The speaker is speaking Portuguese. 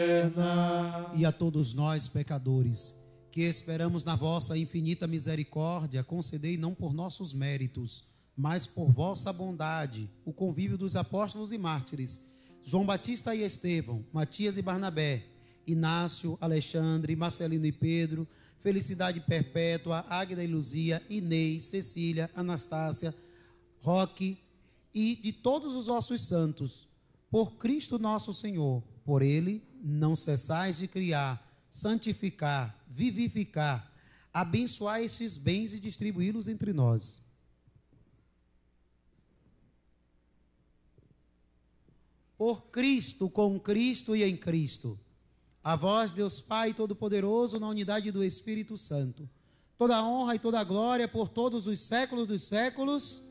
E a todos nós, pecadores, que esperamos na vossa infinita misericórdia, concedei não por nossos méritos, mas por vossa bondade, o convívio dos apóstolos e mártires, João Batista e Estevão, Matias e Barnabé, Inácio, Alexandre, Marcelino e Pedro, Felicidade Perpétua, Águida e Luzia, Inês, Cecília, Anastácia, Roque e de todos os vossos santos, por Cristo nosso Senhor. Por ele não cessais de criar, santificar, vivificar, abençoar estes bens e distribuí-los entre nós. Por Cristo, com Cristo e em Cristo, a vós, Deus Pai Todo-Poderoso, na unidade do Espírito Santo, toda a honra e toda a glória por todos os séculos dos séculos.